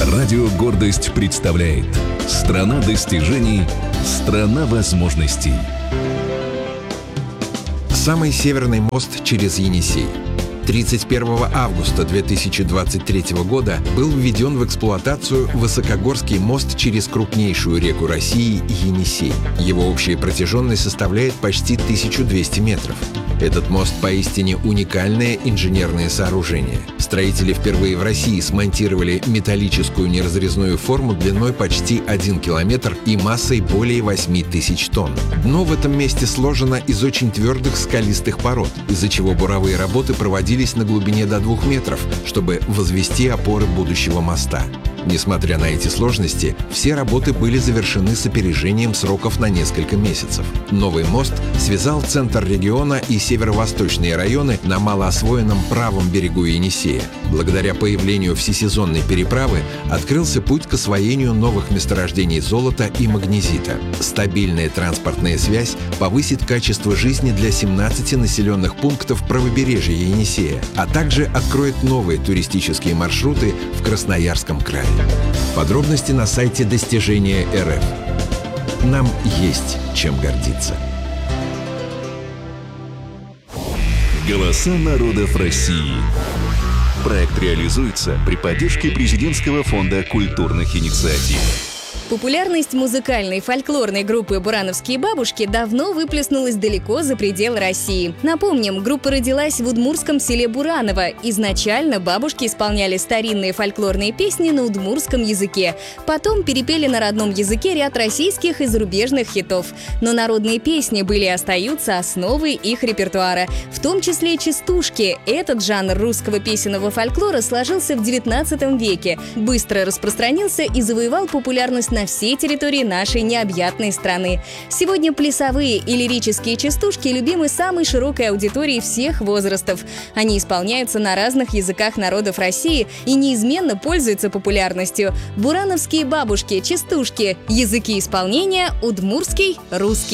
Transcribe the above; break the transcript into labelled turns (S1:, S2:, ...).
S1: Радио «Гордость» представляет «Страна достижений, страна возможностей».
S2: Самый северный мост через Енисей. 31 августа 2023 года был введен в эксплуатацию высокогорский мост через крупнейшую реку России Енисей. Его общая протяженность составляет почти 1200 метров. Этот мост поистине уникальное инженерное сооружение. Строители впервые в России смонтировали металлическую неразрезную форму длиной почти 1 километр и массой более 8000 тонн. Дно в этом месте сложено из очень твердых скалистых пород, из-за чего буровые работы проводились на глубине до 2 метров, чтобы возвести опоры будущего моста. Несмотря на эти сложности, все работы были завершены с опережением сроков на несколько месяцев. Новый мост связал центр региона и северо-восточные районы на малоосвоенном правом берегу Енисея. Благодаря появлению всесезонной переправы открылся путь к освоению новых месторождений золота и магнезита. Стабильная транспортная связь повысит качество жизни для 17 населенных пунктов правобережья Енисея, а также откроет новые туристические маршруты в Красноярском крае. Подробности на сайте Достижения РФ. Нам есть чем гордиться.
S1: Голоса народов России. Проект реализуется при поддержке Президентского фонда культурных инициатив.
S3: Популярность музыкальной фольклорной группы «Бурановские бабушки» давно выплеснулась далеко за пределы России. Напомним, группа родилась в удмуртском селе Бураново. Изначально бабушки исполняли старинные фольклорные песни на удмуртском языке. Потом перепели на родном языке ряд российских и зарубежных хитов. Но народные песни были и остаются основой их репертуара, в том числе частушки. Этот жанр русского песенного фольклора сложился в XIX веке, быстро распространился и завоевал популярность на всей территории нашей необъятной страны. Сегодня плясовые и лирические частушки любимы самой широкой аудиторией всех возрастов. Они исполняются на разных языках народов России и неизменно пользуются популярностью. Бурановские бабушки, частушки. Языки исполнения – удмуртский, русский.